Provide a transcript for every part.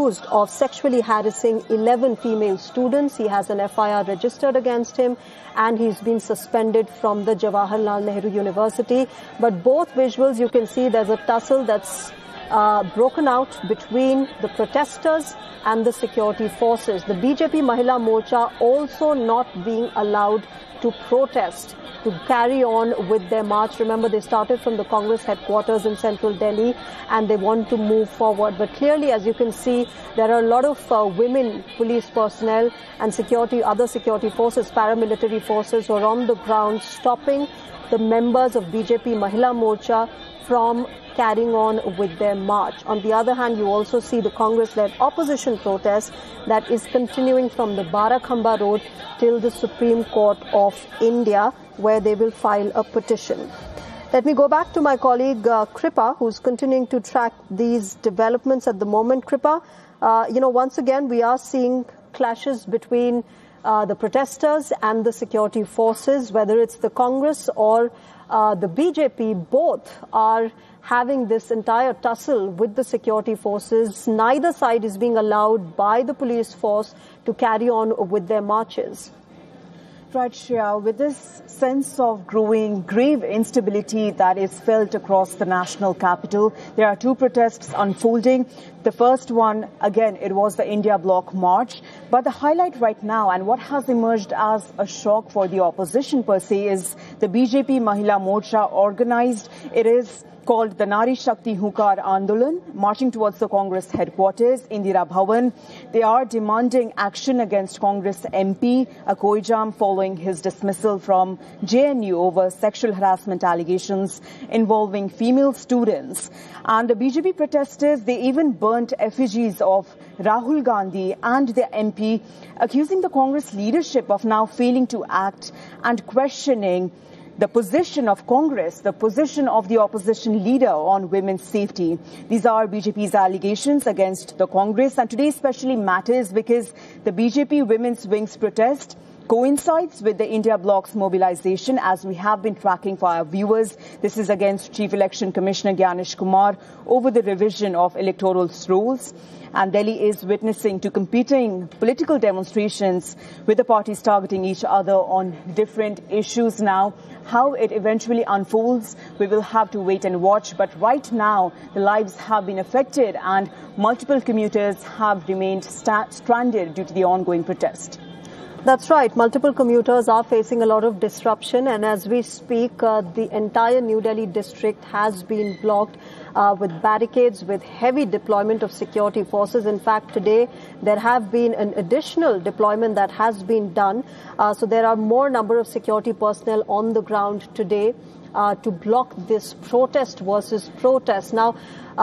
accused of sexually harassing 11 female students. He has an FIR registered against him and he's been suspended from the Jawaharlal Nehru University. But both visuals, you can see there's a tussle that's broken out between the protesters and the security forces. The BJP Mahila Morcha also not being allowed to protest, to carry on with their march. Remember, they started from the Congress headquarters in central Delhi and they want to move forward. But clearly, as you can see, there are a lot of women police personnel and other security forces, paramilitary forces who are on the ground stopping the members of BJP Mahila Morcha from carrying on with their march. On the other hand, you also see the Congress-led opposition protest that is continuing from the Barakhamba Road till the Supreme Court of India, where they will file a petition. Let me go back to my colleague Kripa, who's continuing to track these developments at the moment. Kripa, once again, we are seeing clashes between the protesters and the security forces, whether it's the Congress or the BJP. Both are having this entire tussle with the security forces. Neither side is being allowed by the police force to carry on with their marches. Right, Shreya, with this sense of grave instability that is felt across the national capital, there are two protests unfolding. The first one, again, it was the India Bloc March. But the highlight right now, and what has emerged as a shock for the opposition per se, is the BJP Mahila Morcha organized. It is called the Nari Shakti Hukar Andolan, marching towards the Congress headquarters, Indira Bhavan. They are demanding action against Congress MP Akoijam following his dismissal from JNU over sexual harassment allegations involving female students. And the BJP protesters, they even burnt effigies of Rahul Gandhi and the MP, accusing the Congress leadership of now failing to act and questioning the position of Congress, the position of the opposition leader on women's safety. These are BJP's allegations against the Congress, and today especially matters because the BJP Women's Wing's protest coincides with the India Bloc's mobilization, as we have been tracking for our viewers. This is against Chief Election Commissioner Gyanesh Kumar over the revision of electoral rolls. And Delhi is witnessing to competing political demonstrations with the parties targeting each other on different issues now. How it eventually unfolds, we will have to wait and watch. But right now, the lives have been affected and multiple commuters have remained stranded due to the ongoing protest. That's right. Multiple commuters are facing a lot of disruption, and as we speak, the entire New Delhi district has been blocked with barricades, with heavy deployment of security forces. In fact, today there have been an additional deployment that has been done. So there are more number of security personnel on the ground today to block this protest versus protest. Now,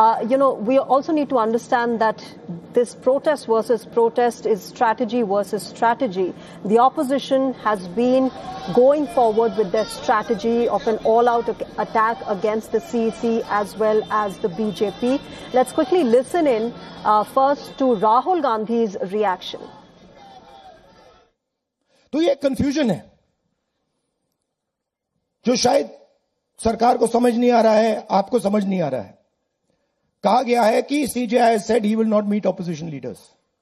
we also need to understand that this protest versus protest is strategy versus strategy. The opposition has been going forward with their strategy of an all-out attack against the CEC as well as the BJP. Let's quickly listen in first to Rahul Gandhi's reaction. तो ये confusion है जो शायद सरकार को समझ नहीं आ रहा है, आपको समझ नहीं आ रहा है. कहा गया है कि CJI said he will not meet opposition leaders.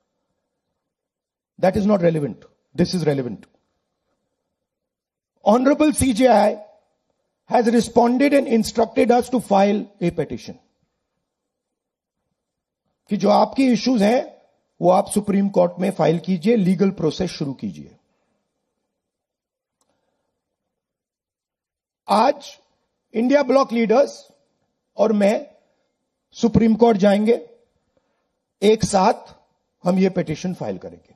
That is not relevant. This is relevant. Honorable CJI has responded and instructed us to file a petition. कि जो आपकी इश्यूज हैं वो आप सुप्रीम कोर्ट में फाइल कीजिए, लीगल प्रोसेस शुरू कीजिए. आज इंडिया ब्लॉक लीडर्स और मैं सुप्रीम कोर्ट जाएंगे, एक साथ हम ये पिटीशन फाइल करेंगे.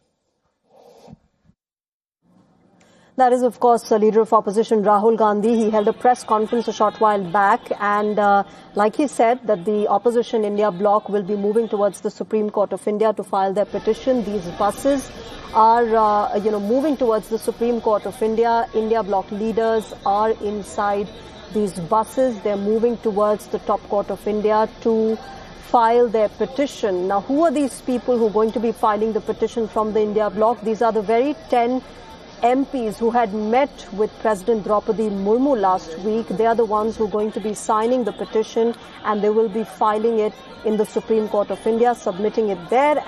That is, of course, the leader of opposition, Rahul Gandhi. He held a press conference a short while back, and like he said, that the opposition India bloc will be moving towards the Supreme Court of India to file their petition. These buses are, moving towards the Supreme Court of India. India bloc leaders are inside these buses. They're moving towards the top court of India to file their petition. Now, who are these people who are going to be filing the petition from the India bloc? These are the very 10 MPs who had met with President Draupadi Murmu last week. They are the ones who are going to be signing the petition, and they will be filing it in the Supreme Court of India, submitting it there.